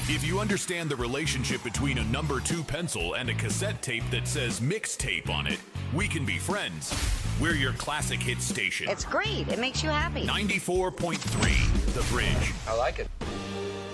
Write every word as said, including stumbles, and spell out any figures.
If you understand the relationship between a number two pencil and a cassette tape that says mixtape on it, we can be friends. We're your classic hit station. It's great. It makes you happy. ninety-four point three, The Bridge. I like it.